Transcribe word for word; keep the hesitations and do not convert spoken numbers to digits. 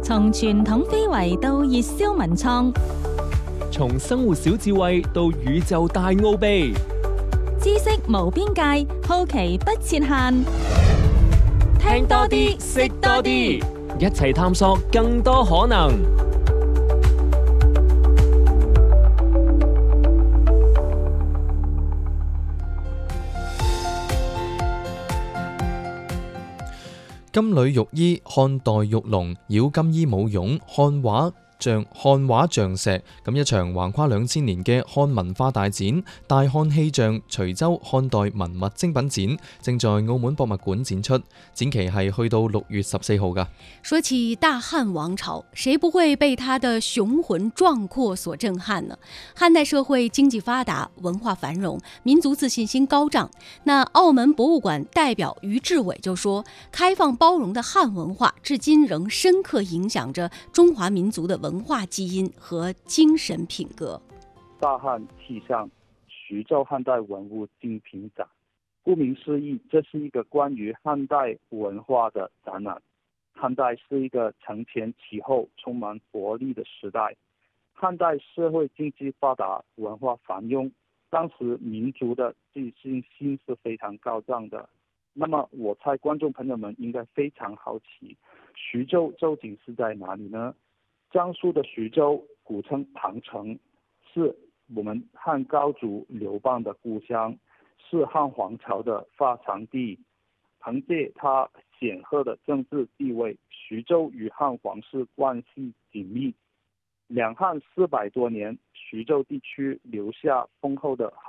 從傳統非遺到熱銷文創， 從生活小智慧到宇宙大奧秘， 知識無邊界，好奇不設限。聽多啲，識多啲， 一齊探索更多可能。 金縷玉衣、漢代玉龍、繞金衣舞俑、漢畫像漢畫像石，咁一場橫跨兩千年嘅漢文化大展——大漢氣象徐州漢代文物精品展，正在澳門博物館展出，展期係去到六月十四號噶。 說起大漢王朝，誰不會被它的雄渾壯闊所震撼呢？漢代社會經濟發達，文化繁榮，民族自信心高漲。那澳門博物館代表於志偉就說，開放包容的漢文化至今仍深刻影響着中華民族的文化文化基因和精神品格。 大漢氣象徐州漢代文物精品展，顧名思義，這是一個關於漢代文化的展覽。漢代是一個承前啟後、充滿活力的時代。漢代社會經濟發達，文化繁榮，當時民族的自信心是非常高漲的。那麼我猜觀眾朋友們應該非常好奇，徐州究竟是在哪裡呢？江蘇的徐州，古稱龐城，是我們漢高祖劉邦的故鄉，是漢皇朝的發祥地。憑借它顯赫的政治地位，徐州與漢皇室關係緊密。兩漢四百多年，徐州地區留下豐厚的